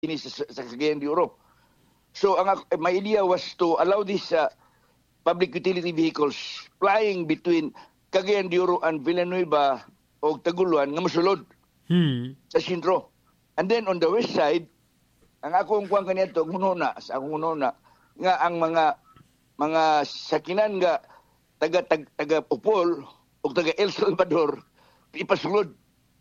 ini sa Cagayan de Oro. So my idea was to allow these public utility vehicles flying between Cagayan de Oro and Villanueva o Taguluan nga mosulod sa sentro. And then on the west side, ang akong kuwang kanito, sa akong ununa, nga ang mga sakinan nga taga Upol o taga El Salvador ipasulod.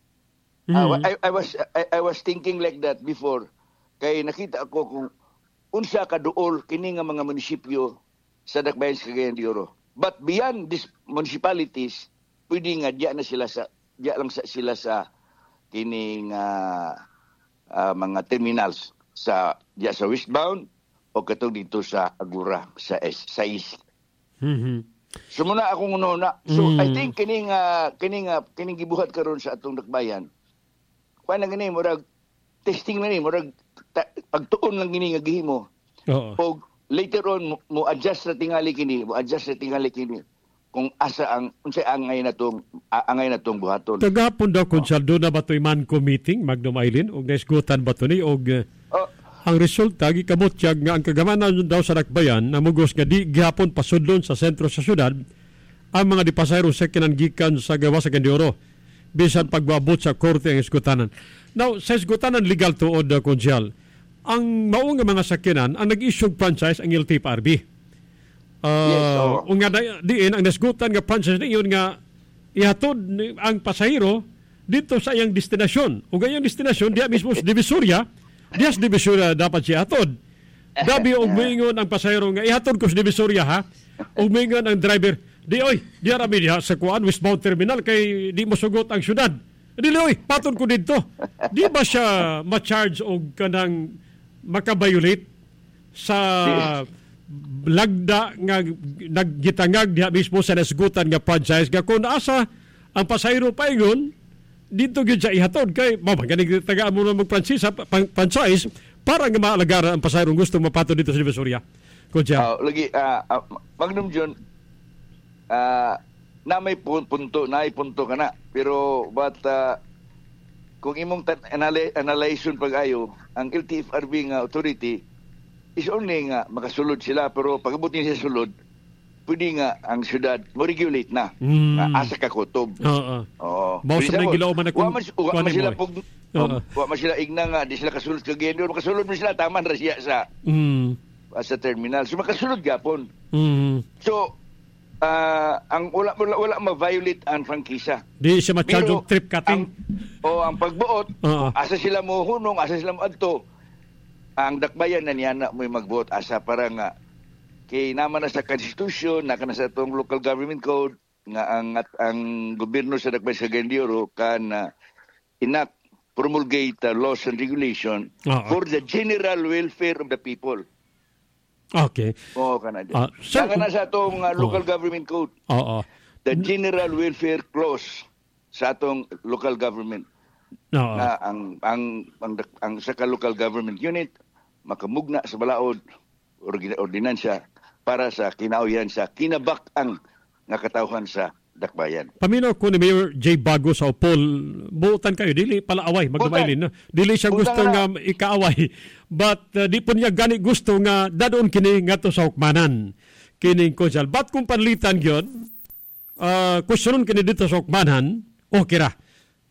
I was thinking like that before. Kay nakita ako kung unsa ka duol kini nga mga munisipyo sa dakbayan sa Cagayan de Oro. But beyond these municipalities, pwede nga diya lang sila sa kining mga terminals sa westbound o katong dito sa Agura sa east. So muna akong ununa. So I think kining gibuhat karon sa atong dakbayan. Kuan lang gani murag testing na ni murag pagtuon lang gini nga gihimo. O later on mo adjust na tingali kini kung asa ang unsay angay natong buhaton. Tagapon daw konsyaldo na ba to'y Manco meeting Magnom Island og naisgutan ba to ni og ang resulta gikabutyag nga ang kagamanan daw sa dakbayan namugos nga di gihapon pasudlon sa sentro sa syudad ang mga dipasayro sa kinanggikan sa gawas sa Cagayan de Oro bisan pagbaabot sa korte ang isgutanan. Now, sa isgutanan legal tuod konsyal, ang maong mga sakyanan ang nag-issue franchise ang LTFRB. O nga diin ang nasgutan nga franchise niyon nga ihatod ang pasahero dito sa iyang destinasyon. O gayang destinasyon diya mismo sa Divisoria, diya sa Divisoria dapat siya hatod. Dabi og moingon ang pasahero nga ihatod ko sa Divisoria ha. Og moingon ang driver, diya rami diha sa kuan westbound terminal kay di mo sugot ang syudad. Dili paton ko dito. Di ba siya ma-charge og kanang makabayulit sa lagda nga naggitangag diha mismo sa nasgutan nga franchise nga kung asa ang pasahero paingon dito gyud siya ihatod kay mamaganig tagaan mo na mag-franchise para nga maalagaran ang pasahero gusto mapato dito sa Divisoria. Kuya. Lagi Magnum John na may punto kana pero kung imong analyzation pag-ayo ang LTFRB nga authority is only nga makasulod sila pero pag-abot niya sa sulod pwede nga ang syudad mo regulate na asa ka kutob. Mao sa gilaw man ako wa man sila igna nga di sila kasulod ka Cagayan de Oro makasulod mo sila taman ra siya sa terminal so makasulod gapon. So ang wala ma-violate ang prangkisa. Di siya ma-charge og trip cutting. Ang pagbuot, asa sila mo hunong, asa sila mo adto. Ang dakbayan na niya na mo'y magbuot asa para nga kay naman na sa Constitution, naka na sa itong local government code nga ang gobyerno sa dakbayan sa Cagayan de Oro kan promulgate laws and regulation for the general welfare of the people. Okay. Kanada. Saka na sa itong local government code. The general welfare clause sa atong local government. Na ang sa local government unit makamugna sa balaod ordinansya para sa kinauyan sa kinabak-ang nga katawhan sa dakbayan. Paminaw ko ni Mayor J. Bago sa Upol, buutan kayo, dili pala away, magdumailin. No? Dili siya gusto nga ikaaway. But di po niya gani gusto nga dadoon kini nga to sa hukmanan. Kining konsyal. Ba't kung panlitan yun, questionon kini dito sa hukmanan, okay ra.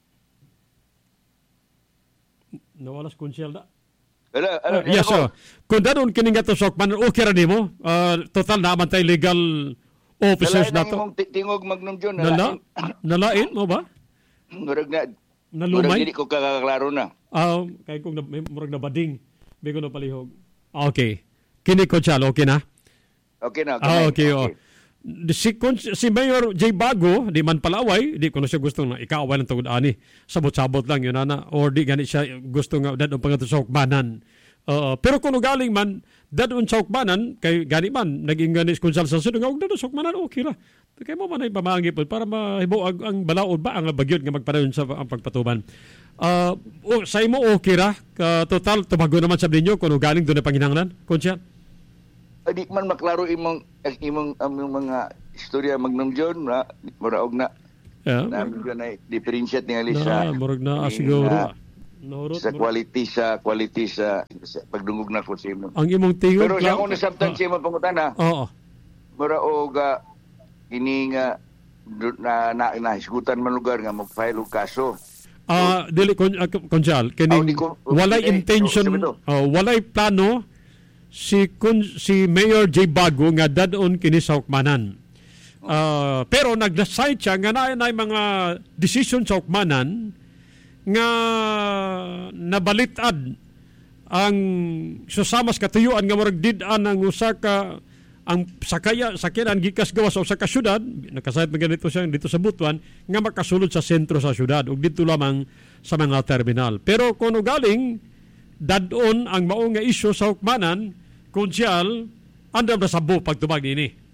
Nawalas konsyal da. Yes, sir. Kung dadoon kini nga to sa hukmanan, okay ra nimo. Total naman tayo legal officers na to. Tingog Magnum John. Nalain mo ba? Murag na. Nalumay? Hindi ko kakaklaro na. Kaya kung murag na bading. May ko na palihog. Okay. Kini ko siya, okay na? Okay na. Okay. Si Mayor J. Bago, di man palaway, di ko na siya gusto na ikaaway ng tungod ani. Sabot-sabot lang yun, ana. Or di ganit siya gusto nga dadong pangato sa hukmanan. Pero kung galing man, dadon sa hukmanan, kay gani man, naging ganis konsal sa sunod, nga dadon sa hukmanan, okay ra. Kaya mo man ay pamanggi po, para mahibo ang balaod ba, ang bagyod nga magpanayon sa ang pagpatuban. Sa imo okay ra, total, tumago naman sa ninyo, kung galing doon na panginanglan, konsya? Di man maklaro imong mga istorya Magnum John, muraog na. Yeah. Na diferensya tingali sa murag na siguro. Nahurot sa mo. quality sa pagdungog na ko sa imo. Ang imong tingog Pero siya kung nasabtan siya mapangutana, Oo. mura og kini nga nahisgutan man lugar nga mag-file og kaso. Dili konsyal kining walay intention, walay plano si Mayor J. Bago nga dadon kini sa hukmanan. Pero nag-decide siya nga na mga decision sa hukmanan nga nabalitad ang susamas katuyuan nga murag did-an ang usa ka ang sakyanan gikas gawas sa usa ka syudad, nakasayad man ganito siya dito sa Butuan nga makasulod sa sentro sa syudad ug dito lamang sa mga terminal. Pero kuno galing dadon ang mao nga isyu sa hukmanan, konsyal andam na sabo pagtubag nini.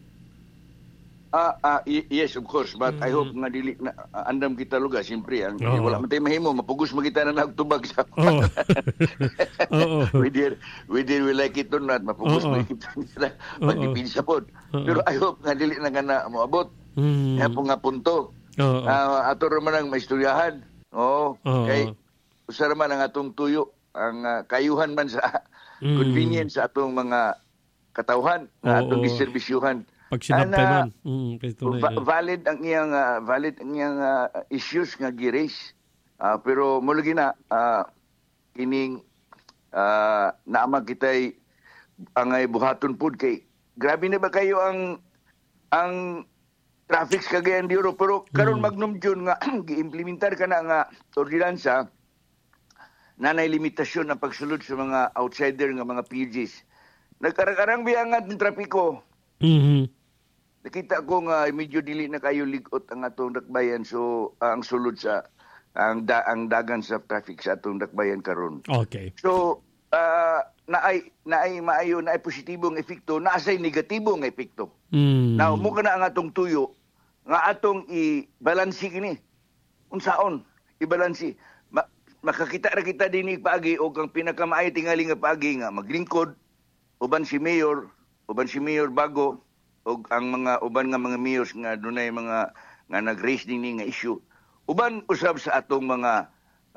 Yes, of course. But I hope nga dili na andam kita lugar. Siyempre, wala man tayo mahimo. Mapugos mo kita na nagtubag sa whether we like it or not, mapugos mo kita na magdipin sa pod. Pero I hope nga dili na nga na moabot. Kaya po nga punto. Ato naman ang maistoryahan. Kay usa naman ang atong tuyo. Ang kayuhan man sa convenience sa atong mga katawhan na atong diserbisyuhan. Pag sinabtay man. Valid ang iyang issues nga gi-raise. Pero mulagi na kining naamag kitay angay buhaton pud kay grabe na ba kayo ang traffic sa Cagayan de Oro, pero karon Magnum June nga gi-implementar ka na nga ordinansa na nay limitasyon ang pagsulod sa mga outsider nga mga PGs. Nagkarang-arang biyangan ng trapiko. Nakita ko nga medyo dili na kayo ligot ang atong dakbayan, so ang sulod sa ang dagan sa traffic sa atong dakbayan karon. Okay. So naay maayo na positibong epekto, naasay negatibong epekto. Now mo kana ang atong tuyo nga atong i-balansi kini. Unsaon i-balansi? Makakita ra kita dinhi paagi og ang pinakamaayo tingali nga paagi nga maglingkod uban si Mayor Bago o ang mga uban nga mga mayors nga dunay mga nga nag-raise dinhi nga issue. Uban usab sa atong mga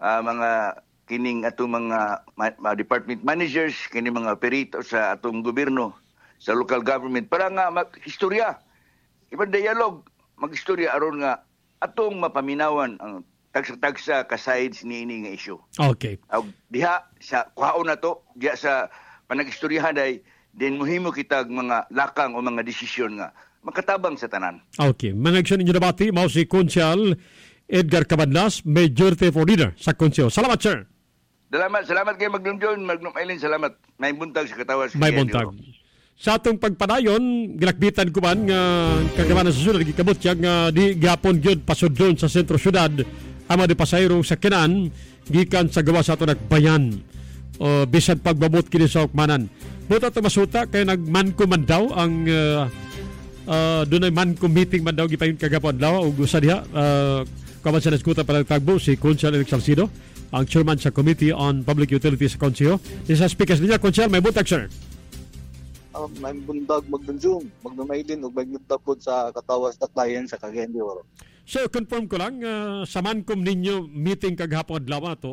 kining atong mga department managers, kini mga perito sa atong gobyerno, sa local government para nga mag-istorya. Ibang dialogue, mag-istorya aron nga atong mapaminawan ang tagsa-tagsa ka sides niini nga issue. Okay. Diha sa kuhaon na to, diha sa panag-istoryahan ay din muhimo kitag mga lakang o mga desisyon nga makatabang sa tanan. Okay. Managsyon ninyo nabati, mao si Konsyal Edgar Cabadlas, Majority for Leader sa Konseho. Salamat, sir. Salamat kay Magnum John, Magnum Eileen, salamat. May buntag sa katawas. May buntag. Sa atong pagpadayon, gilakbitan ko man nga kagamanan sa syudad, gikabot siya nga di gapon gyud pasudlon sa sentro syudad ang mga pasahero sa kinan gikan sa gawa sa ato nagbayan o bisan pagbabot kini sa hukmanan. Buta to masuta kay nagmanko man daw ang dunay manko meeting man daw gipayon kagapon daw ug usa diha kaman sa naskuta para tagbo si Consul Eric Salcido, ang chairman sa Committee on Public Utilities sa Konseho. Isa speakers niya, Consul, may buntag, sir. May bundag magdunjong, magnumailin o magnutap po sa katawas at bayan sa Cagayan de Oro. So, confirm ko lang, sa mankom ninyo meeting kaghapon adlaw to,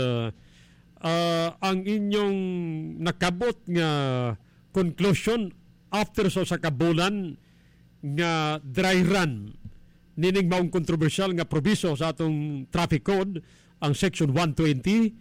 ang inyong nakabot nga conclusion after sa kabulan nga dry run nining maong kontrobersyal nga probiso sa atong traffic code, ang section 120,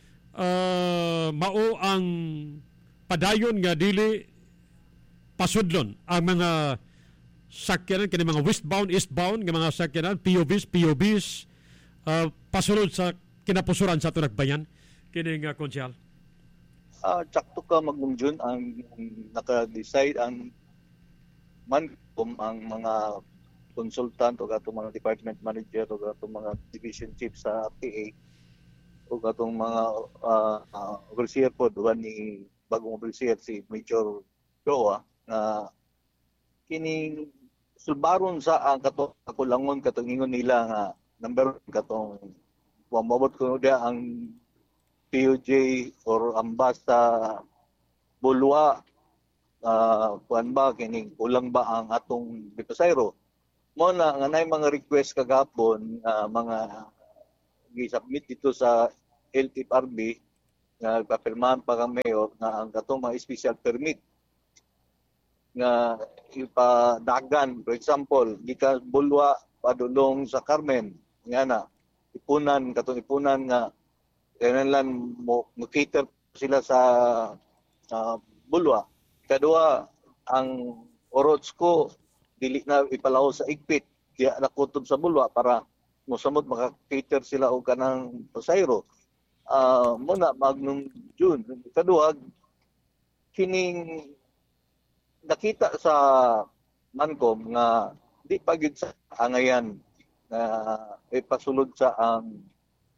mao ang padayon nga dili pasudlon ang mga sakyanan kini mga westbound, eastbound nga mga sakyanan, POVs pasulod sa kinapusuran sa atong nagbayan kini nga konsyal. Tsakto ka Magnum ang naka-decide ang mankom ang mga consultant o atong mga department manager o atong mga division chief sa RTA o atong mga overseer po duwan ni bagong overseer si Major Joa na kining sulbaron sa ang kakulangon katong ingon nila nga number katong mabot ko dia ang POJ or ambasa bulwa kuan ba kining kulang ba ang atong pasahero mo na nga nay mga request kagapon mga gi-submit dito sa LTFRB nga papirmahan pa kang mayor na ang katong mga special permit nga ipadagan, for example, gikan Bulwa padulong sa Carmen nga na katong ipunan nga kailangan mo cater sila sa Bulwa. Kadua, ang orots ko dili na ipalaw sa igpit kaya nakutob sa Bulwa para mosamot maka-cater sila og kanang pasayro. Muna Magnum June. Kadua, kining nakita sa Mancom nga di pagid sa angayan na ipasulod sa ang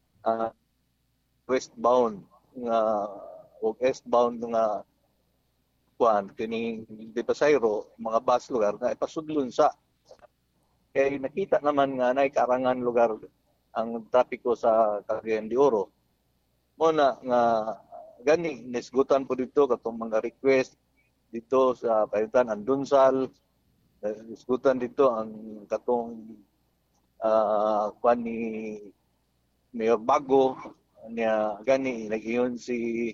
westbound nga o eastbound nga kuan kining di pasayro mga bus lugar na ipasudlon sa kay nakita naman nga nay karangan lugar ang trapiko sa Cagayan de Oro. Muna nga gani nisgutan po dito katong mga request dito sa palitan ang Dunsal, diskutan dito ang katong kuan ni Mayor Bago niya gani nagiyon si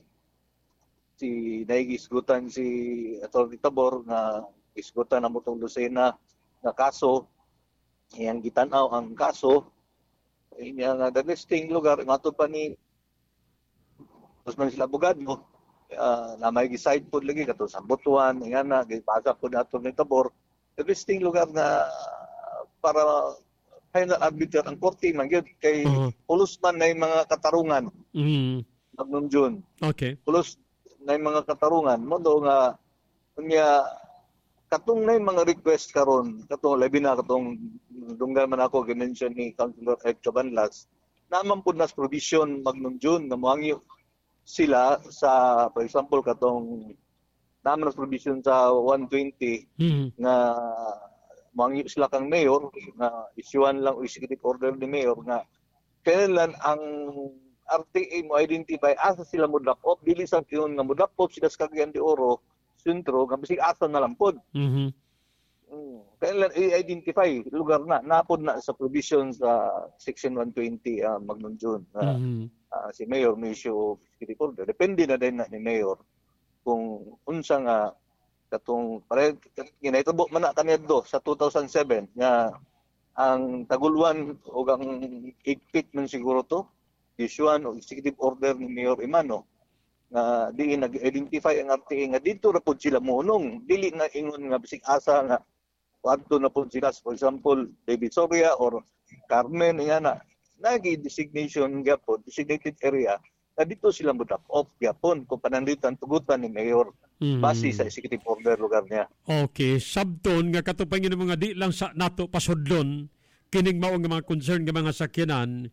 naigisgutan si Atty. Tabor na isgutan ang mutong Lucena na kaso iyang gitanaw ang kaso inya nga the listing lugar mato pa ni man sila abogado na may giside po lagi kato sa Butuan nga na gipasa po nato ni Tabor interesting lugar na para final arbiter ang korte man gyud kay pulos man na yung mga katarungan Magnum June pulos na yung mga katarungan mo do nga unya katong na yung mga request karon katong labi na katong dunggan man ako gi-mention ni Councilor Ed Cabanlas naman po nas provision Magnum June nga moangyo sila sa, for example, katong naman na provision sa 120 na mangip sila kang mayor na isyuan lang o executive order ni mayor nga kailan ang RTA mo identify asa sila mo drop off dili sa kiyon nga mo drop off sila sa Cagayan de Oro sentro nga bisig asa na lang pod. Kailan i-identify lugar na napod na sa provision sa section 120 Magnum June. Si Mayor may issue of executive order. Depende na din na ni Mayor kung unsa nga katong pare ginaitabo man na kaniadto sa 2007 nga ang taguluan o ang igpit man siguro to issuean o executive order ni Mayor Imano nga di nag-identify ang RTA nga dito ra pud sila munong dili na ingon nga bisig asa nga wadto na pud sila for example David Soria or Carmen nga na nagi-designation gyapon, designated area, na dito sila mo drop off gyapon kung pananditan tugutan ni Mayor base sa executive order lugar niya. Okay, sabton nga katupang ng mga di lang sa nato pasudlon kining mao nga mga concern nga mga sakyanan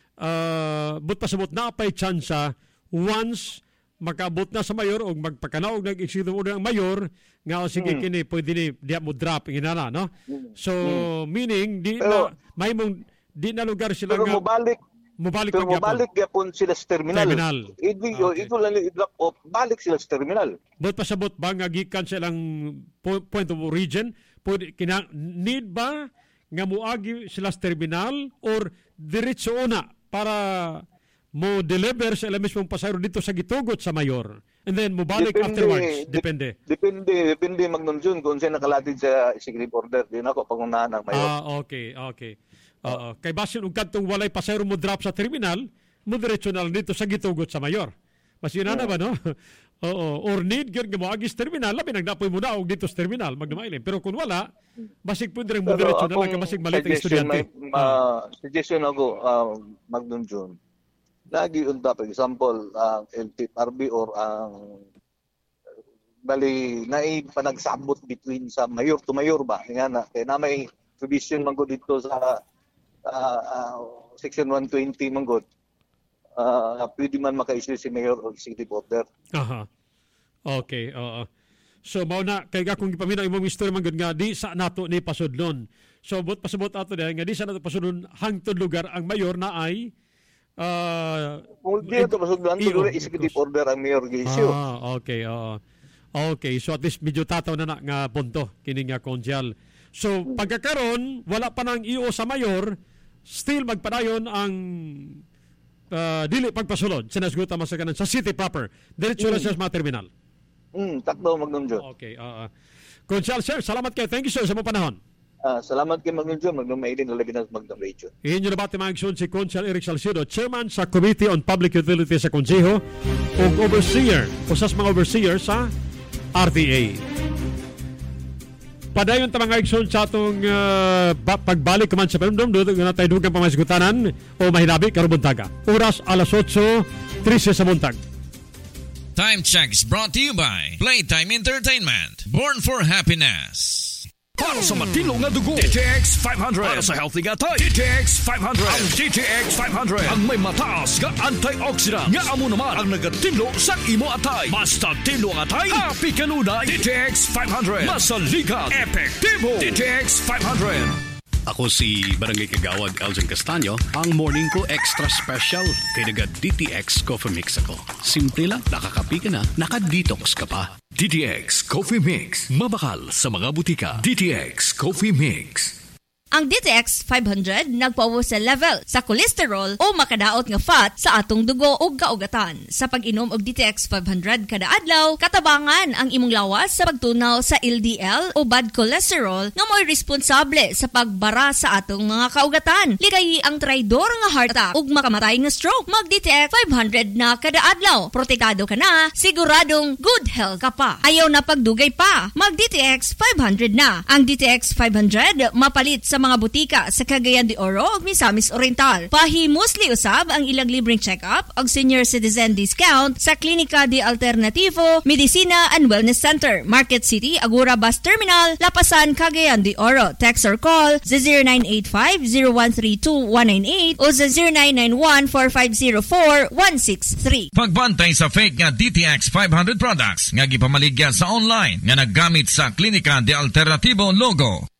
but pasabot na pay tsansa once makaabot na sa mayor o magpakanaog nag-executive order ang mayor nga o sige kini pwede ni diya mo drop inana no. So meaning di pero, na may mong di na lugar sila pero nga mubalik gyapon sila sa terminal. Ito lang i-drop off, balik sila sa terminal. But pasabot ba nga gikan sa ilang point of origin, pwede need ba nga muagi sila sa terminal or diretso una para mo deliver sa ilang mismong pasayro dito sa gitugot sa mayor and then mubalik afterwards? Depende Magnum June kung saan nakalatid sa executive order din ako pangunahan ng mayor. Okay. Kay basin og kadtong walay pasayro mo drop sa terminal, mo diretso na lang dito sa gitugot sa mayor. Mas yun na ba, no? Or need gyud nga moagi sa terminal, labi nagdapoy mo na og dito sa terminal, magdumailim. Pero kung wala, basig pwede rin mo diretso na lang ka basig malit ang estudyante. Suggestion ako, Magnum June, lagi unta, for example, ang LTFRB or ang bali panagsabot between sa mayor to mayor ba? Nga na, kaya na may provision man dito sa section 120 manggod pwede man maka-issue si mayor o executive order. Okay, so mao na kay akong gipaminaw imong istorya manggod nga di sa nato ni pasudlon. So but pasabot ato nga di sa nato pasudlon hangtod lugar ang mayor na ay kung di ito pasudlon to executive order ang mayor gi-issue. Okay, so at least medyo tataw na nga punto kini nga konsyal. So pagkakaron wala pa nang EO sa mayor, still magpadayon ang dili pagpasulod sa nasguta masakanan sa city proper. Diretso lang siya sa mga terminal. Takdo Magnum John. Okay. Conchal, sir, salamat kayo. Thank you, sir, sa mga panahon. Salamat kay Magnum John, Magnum Maiden, Labinas, Magnum Radio. Iyon yung nabati mga aksyon si Conchal Eric Salcido, Chairman sa Committee on Public Utilities sa Konseho o Overseer, usas mga Overseer sa RTA. Padayon ta mga aksyon sa atong pagbalik kaman sa Perumdum, doon na tayo dugang pamasgutanan o mahinabi karubuntaga. Oras alas 8:13 sa buntag. Time check is brought to you by Playtime Entertainment. Born for happiness. Para sa matino nga dugo, DTX 500. Para sa healthy nga tayo, DTX 500. Ang DTX 500 ang may mataas nga antioxidant nga amo naman ang nagatilo sa imo atay. Basta tilo ang atay, happy kanunay. DTX 500. Masaligan, epektibo. DTX 500. Ako si Barangay Kagawad Elgin Castaño. Ang morning ko extra special kay naga DTX Coffee Mix ako. Simple lang, nakakapi ka na, nakadetox ka pa. DTX Coffee Mix. Mabakal sa mga butika. DTX Coffee Mix. Ang DTX 500 nagpauwo sa level sa cholesterol o makadaot nga fat sa atong dugo ug kaugatan. Sa pag-inom og DTX 500 kada adlaw, katabangan ang imong lawas sa pagtunaw sa LDL o bad cholesterol nga mo'y responsable sa pagbara sa atong mga kaugatan. Ligayi ang traidor nga heart attack ug makamatay nga stroke. Mag DTX 500 na kada adlaw. Protektado ka na, siguradong good health ka pa. Ayaw na pagdugay pa. Mag DTX 500 na. Ang DTX 500 mapalit sa mga butika sa Cagayan de Oro ug Misamis Oriental. Pahimusli usab ang ilang libreng check-up ug senior citizen discount sa Klinika de Alternativo, Medicina and Wellness Center, Market City, Agura Bus Terminal, Lapasan, Cagayan de Oro. Text or call 0985-0132-198 o 0991-4504-163. Pagbantay sa fake nga DTX 500 products nga gipamaligya sa online nga naggamit sa Klinika de Alternativo logo.